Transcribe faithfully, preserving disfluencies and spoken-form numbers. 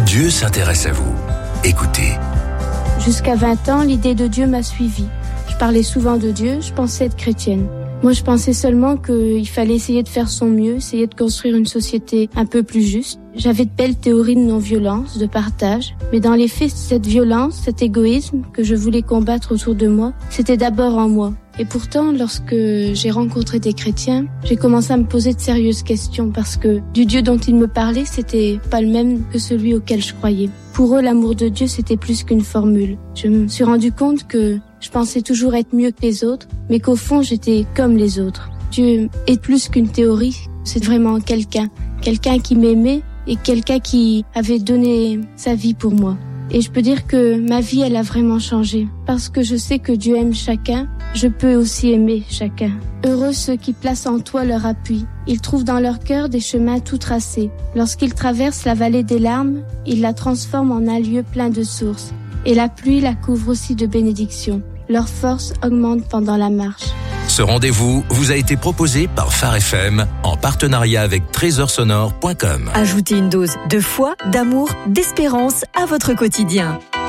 Dieu s'intéresse à vous. Écoutez. Jusqu'à vingt ans, l'idée de Dieu m'a suivie. Je parlais souvent de Dieu, je pensais être chrétienne. Moi, je pensais seulement qu'il fallait essayer de faire son mieux, essayer de construire une société un peu plus juste. J'avais de belles théories de non-violence, de partage, mais dans les faits, cette violence, cet égoïsme que je voulais combattre autour de moi, c'était d'abord en moi. Et pourtant, lorsque j'ai rencontré des chrétiens, j'ai commencé à me poser de sérieuses questions parce que du Dieu dont ils me parlaient, c'était pas le même que celui auquel je croyais. Pour eux, l'amour de Dieu, c'était plus qu'une formule. Je me suis rendu compte que je pensais toujours être mieux que les autres, mais qu'au fond, j'étais comme les autres. Dieu est plus qu'une théorie, c'est vraiment quelqu'un. Quelqu'un qui m'aimait et quelqu'un qui avait donné sa vie pour moi. Et je peux dire que ma vie, elle a vraiment changé. Parce que je sais que Dieu aime chacun, je peux aussi aimer chacun. Heureux ceux qui placent en toi leur appui. Ils trouvent dans leur cœur des chemins tout tracés. Lorsqu'ils traversent la vallée des larmes, ils la transforment en un lieu plein de sources. Et la pluie la couvre aussi de bénédictions. Leur force augmente pendant la marche. Ce rendez-vous vous a été proposé par Phare F M en partenariat avec trésor sonore point com. Ajoutez une dose de foi, d'amour, d'espérance à votre quotidien.